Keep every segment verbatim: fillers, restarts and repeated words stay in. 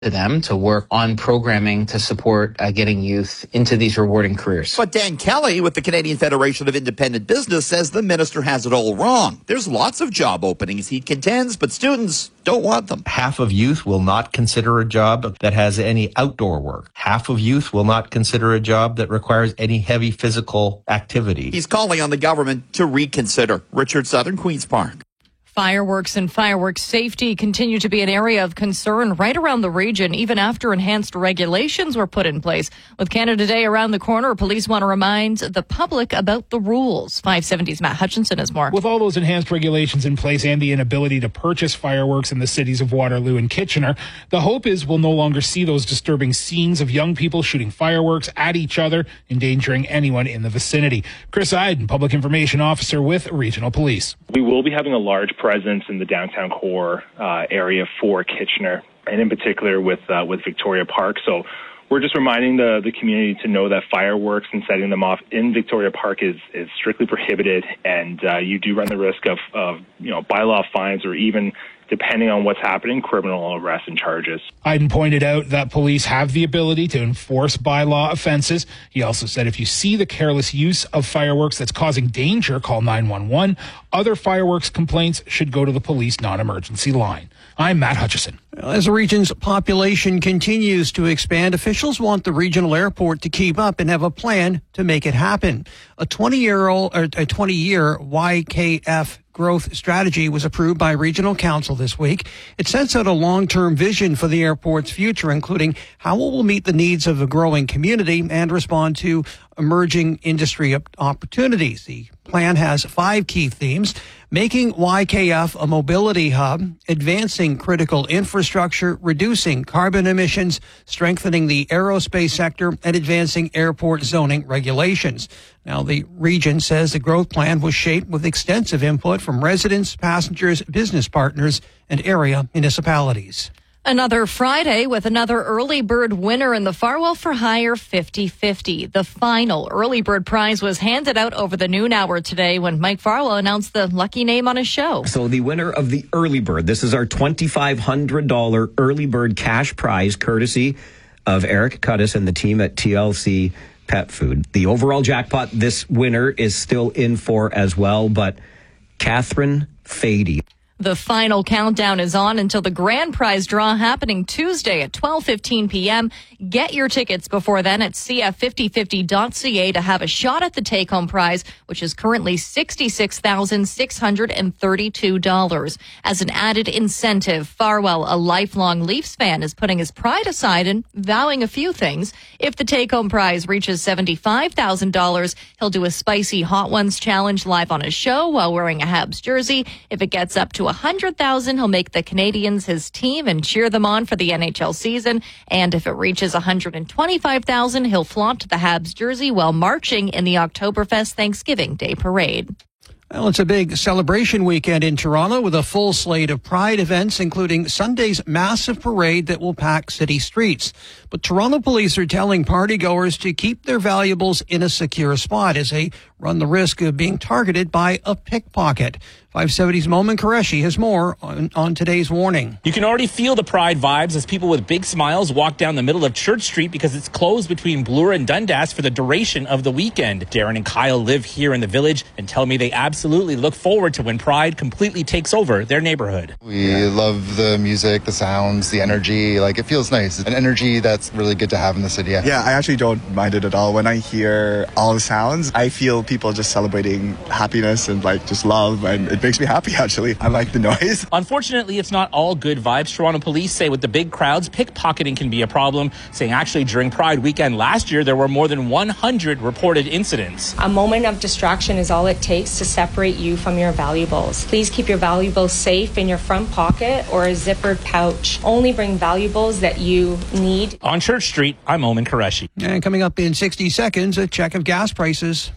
to them to work on programming to support uh, getting youth into these rewarding careers. But Dan Kelly with the Canadian Federation of Independent Business says the minister has it all wrong. There's lots of job openings, he contends, but students don't want them. Half of youth will not consider a job that has any outdoor work. Half of youth will not consider a job that requires any heavy physical activity. He's calling on the government to reconsider. Richard Southern, Queen's Park. Fireworks and fireworks safety continue to be an area of concern right around the region, even after enhanced regulations were put in place. With Canada Day around the corner, police want to remind the public about the rules. five seventy's Matt Hutchinson has more. With all those enhanced regulations in place and the inability to purchase fireworks in the cities of Waterloo and Kitchener, the hope is we'll no longer see those disturbing scenes of young people shooting fireworks at each other, endangering anyone in the vicinity. Chris Iden, Public Information Officer with Regional Police. We will be having a large presence in the downtown core uh, area for Kitchener, and in particular with uh, with Victoria Park. So we're just reminding the, the community to know that fireworks and setting them off in Victoria Park is, is strictly prohibited, and uh, you do run the risk of, of you know bylaw fines or even, depending on what's happening, criminal arrest and charges. Iden pointed out that police have the ability to enforce bylaw offenses. He also said if you see the careless use of fireworks that's causing danger, call nine one one. Other fireworks complaints should go to the police non-emergency line. I'm Matt Hutchison. As the region's population continues to expand, officials want the regional airport to keep up and have a plan to make it happen. A twenty-year-old or a twenty-year Y K F growth strategy was approved by Regional Council this week. It sets out a long-term vision for the airport's future, including how it will meet the needs of a growing community and respond to emerging industry opportunities. The plan has five key themes: making Y K F a mobility hub, advancing critical infrastructure, reducing carbon emissions, strengthening the aerospace sector, and advancing airport zoning regulations. Now, the region says the growth plan was shaped with extensive input from residents, passengers, business partners, and area municipalities. Another Friday with another early bird winner in the Farwell for Hire fifty fifty. The final early bird prize was handed out over the noon hour today when Mike Farwell announced the lucky name on his show. So the winner of the early bird, this is our twenty-five hundred dollars early bird cash prize, courtesy of Eric Cudis and the team at T L C Pet Food. The overall jackpot, this winner is still in for as well, but Catherine Fady. The final countdown is on until the grand prize draw happening Tuesday at twelve fifteen p.m. Get your tickets before then at c f fifty fifty dot c a to have a shot at the take-home prize, which is currently sixty-six thousand six hundred thirty-two dollars. As an added incentive, Farwell, a lifelong Leafs fan, is putting his pride aside and vowing a few things. If the take-home prize reaches seventy-five thousand dollars, he'll do a spicy Hot Ones challenge live on his show while wearing a Habs jersey. If it gets up to one hundred thousand dollars, he'll make the Canadians his team and cheer them on for the N H L season. And if it reaches one hundred twenty-five thousand dollars, he'll flaunt the Habs jersey while marching in the Oktoberfest Thanksgiving Day Parade. Well, it's a big celebration weekend in Toronto with a full slate of Pride events, including Sunday's massive parade that will pack city streets. But Toronto police are telling partygoers to keep their valuables in a secure spot as they run the risk of being targeted by a pickpocket. five seventy's Momin Qureshi has more on, on today's warning. You can already feel the Pride vibes as people with big smiles walk down the middle of Church Street because it's closed between Bloor and Dundas for the duration of the weekend. Darren and Kyle live here in the village and tell me they absolutely look forward to when Pride completely takes over their neighborhood. We love the music, the sounds, the energy. Like, it feels nice. It's an energy that's really good to have in the city. Yeah. yeah, I actually don't mind it at all. When I hear all the sounds, I feel people just celebrating happiness and like just love, and it makes me happy, actually. I like the noise. Unfortunately, it's not all good vibes. Toronto police say with the big crowds, pickpocketing can be a problem, saying actually during Pride weekend last year, there were more than one hundred reported incidents. A moment of distraction is all it takes to separate you from your valuables. Please keep your valuables safe in your front pocket or a zippered pouch. Only bring valuables that you need. On Church Street, I'm Momin Qureshi. And coming up in sixty seconds, a check of gas prices.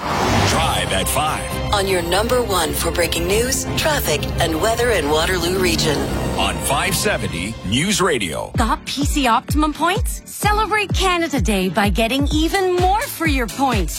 Drive at five. On your number one for breaking news, traffic, and weather in Waterloo Region. On five seventy News Radio. Got P C Optimum points? Celebrate Canada Day by getting even more for your points.